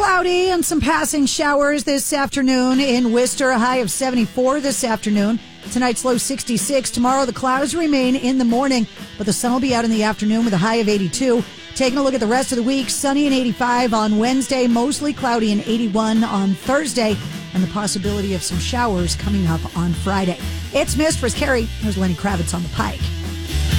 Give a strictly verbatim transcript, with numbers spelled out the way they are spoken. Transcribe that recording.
Cloudy and some passing showers this afternoon in Worcester. A high of seventy-four this afternoon. Tonight's low sixty-six. Tomorrow the clouds remain in the morning, but the sun will be out in the afternoon with a high of eighty-two. Taking a look at the rest of the week, sunny and eighty-five on Wednesday, mostly cloudy and eighty-one on Thursday, and the possibility of some showers coming up on Friday. It's Mistress Carrie. There's Lenny Kravitz on the Pike.